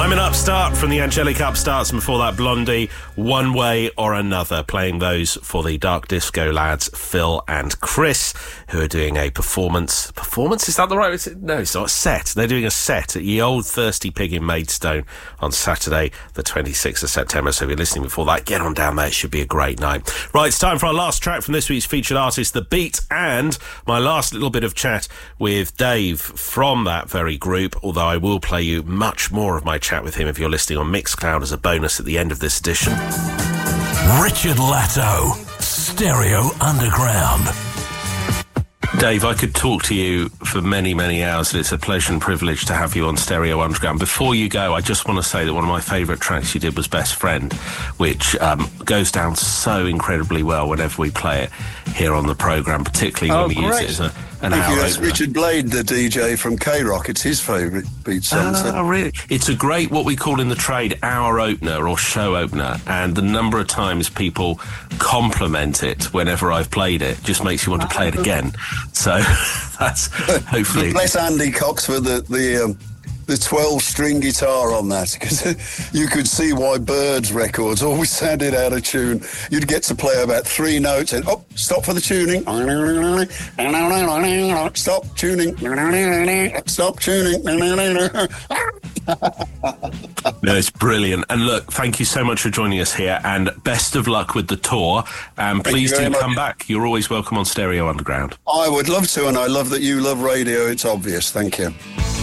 I'm an Upstart from the Angelic Upstarts, and before that, Blondie, One Way or Another, playing those for the Dark Disco lads, Phil and Chris, who are doing a performance. Performance? Is that the right? No, it's not a set. They're doing a set at Ye Old Thirsty Pig in Maidstone on Saturday, the 26th of September. So if you're listening before that, get on down there. It should be a great night. Right, it's time for our last track from this week's featured artist, The Beat, and my last little bit of chat with Dave from that very group, although I will play you much more of my chat with him if you're listening on Mixcloud as a bonus at the end of this edition. Richard Latto, Stereo Underground. Dave, I could talk to you for many, many hours, and it's a pleasure and privilege to have you on Stereo Underground. Before you go, I just want to say that one of my favourite tracks you did was Best Friend, which goes down so incredibly well whenever we play it here on the programme, particularly when we use it as an hour That's opener. Richard Blade, the DJ from K-Rock. It's his favourite beat song. Oh, really? It's a great, what we call in the trade, hour opener or show opener, and the number of times people compliment it whenever I've played it just makes you want to play it again. So that's hopefully... Bless Andy Cox for the 12-string guitar on that, because you could see why Birds records always sounded out of tune. You'd get to play about 3 notes and, stop for the tuning. Stop tuning. Stop tuning. No, it's brilliant. And look, thank you so much for joining us here, and best of luck with the tour. And please do come back. You're always welcome on Stereo Underground. I would love to, and I love that you love radio. It's obvious. Thank you.